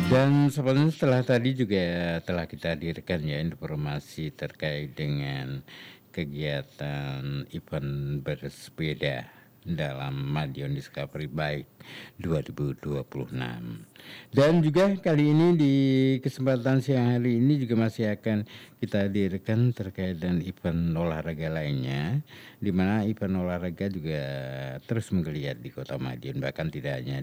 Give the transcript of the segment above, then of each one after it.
Dan sebenarnya setelah tadi juga telah kita hadirkan ya informasi terkait dengan kegiatan event bersepeda dalam Madiun Discovery Bike 2026. Dan juga kali ini di kesempatan siang hari ini juga masih akan kita hadirkan terkait dengan event olahraga lainnya, di mana event olahraga juga terus menggeliat di Kota Madiun, bahkan tidak hanya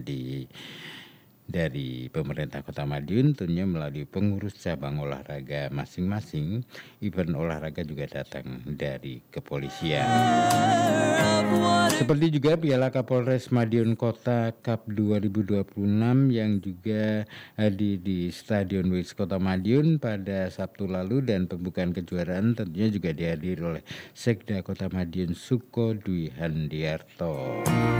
dari pemerintah Kota Madiun, tentunya melalui pengurus cabang olahraga masing-masing. Event olahraga juga datang dari kepolisian. Seperti juga Piala Kapolres Madiun Kota Cup 2026 yang juga hadir di Stadion WIS Kota Madiun pada Sabtu lalu, dan pembukaan kejuaraan tentunya juga dihadiri oleh Sekda Kota Madiun Suko Dwi Handiarto.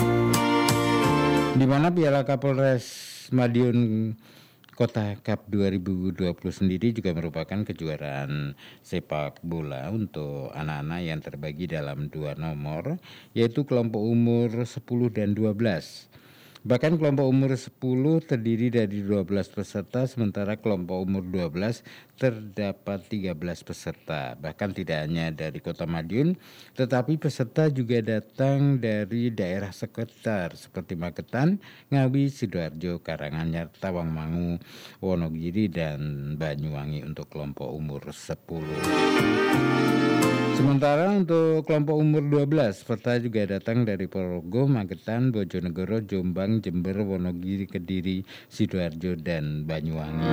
Di mana Piala Kapolres Madiun Kota Cup 2020 sendiri juga merupakan kejuaraan sepak bola untuk anak-anak yang terbagi dalam 2 nomor, yaitu kelompok umur 10 dan 12. Bahkan kelompok umur 10 terdiri dari 12 peserta, sementara kelompok umur 12 terdapat 13 peserta. Bahkan tidak hanya dari Kota Madiun, tetapi peserta juga datang dari daerah sekitar seperti Magetan, Ngawi, Sidoarjo, Karanganyar, Tawangmangu, Wonogiri, dan Banyuwangi untuk kelompok umur 10. Sementara untuk kelompok umur 12, peserta juga datang dari Ponorogo, Magetan, Bojonegoro, Jombang, Jember, Wonogiri, Kediri, Sidoarjo, dan Banyuwangi.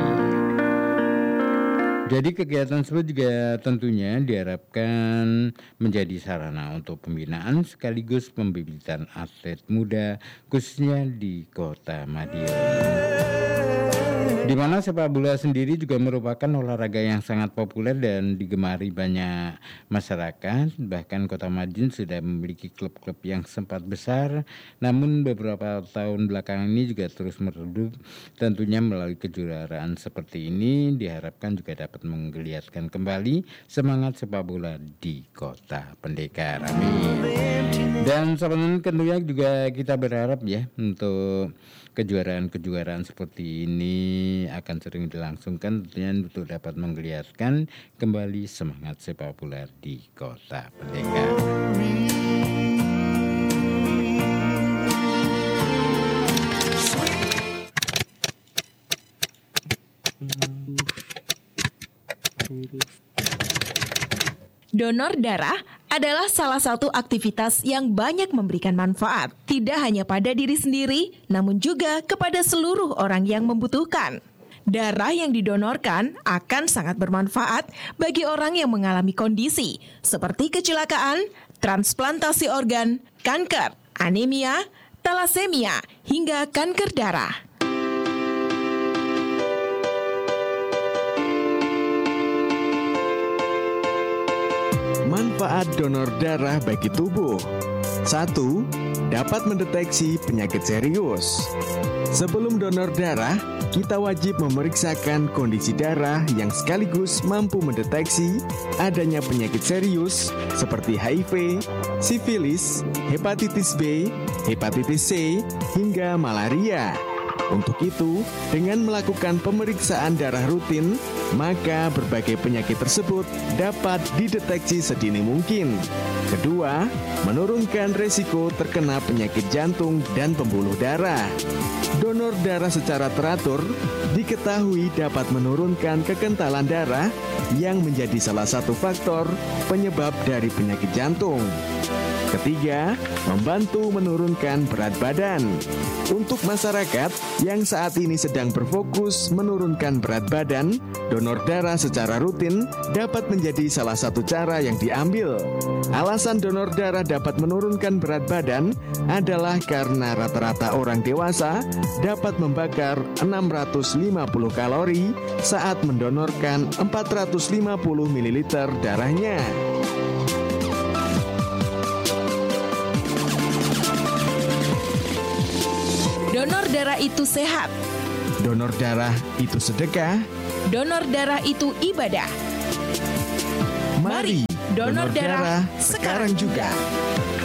Jadi kegiatan tersebut juga tentunya diharapkan menjadi sarana untuk pembinaan sekaligus pembibitan atlet muda khususnya di Kota Madiun. Di mana sepak bola sendiri juga merupakan olahraga yang sangat populer dan digemari banyak masyarakat. Bahkan Kota Madiun sudah memiliki klub-klub yang sempat besar, namun beberapa tahun belakangan ini juga terus meredup. Tentunya melalui kejuaraan seperti ini diharapkan juga dapat menggeliatkan kembali semangat sepak bola di Kota Pendekar. Amin. Dan sebenarnya tentunya juga kita berharap ya untuk kejuaraan-kejuaraan seperti ini akan sering dilangsungkan, tentunya untuk dapat menggeliatkan kembali semangat sepak bola di Kota Pendekar. Donor darah adalah salah satu aktivitas yang banyak memberikan manfaat, tidak hanya pada diri sendiri, namun juga kepada seluruh orang yang membutuhkan. Darah yang didonorkan akan sangat bermanfaat bagi orang yang mengalami kondisi seperti kecelakaan, transplantasi organ, kanker, anemia, talasemia, hingga kanker darah. Manfaat donor darah bagi tubuh. 1. Dapat mendeteksi penyakit serius. Sebelum donor darah, kita wajib memeriksakan kondisi darah yang sekaligus mampu mendeteksi adanya penyakit serius seperti HIV, sifilis, hepatitis B, hepatitis C, hingga malaria. Untuk itu, dengan melakukan pemeriksaan darah rutin, maka berbagai penyakit tersebut dapat dideteksi sedini mungkin. Kedua, menurunkan resiko terkena penyakit jantung dan pembuluh darah. Donor darah secara teratur diketahui dapat menurunkan kekentalan darah yang menjadi salah satu faktor penyebab dari penyakit jantung. Ketiga, membantu menurunkan berat badan. Untuk masyarakat yang saat ini sedang berfokus menurunkan berat badan, donor darah secara rutin dapat menjadi salah satu cara yang diambil. Alasan donor darah dapat menurunkan berat badan adalah karena rata-rata orang dewasa dapat membakar 650 kalori saat mendonorkan 450 ml darahnya. Donor darah itu sehat. Donor darah itu sedekah. Donor darah itu ibadah. Mari donor darah sekarang juga.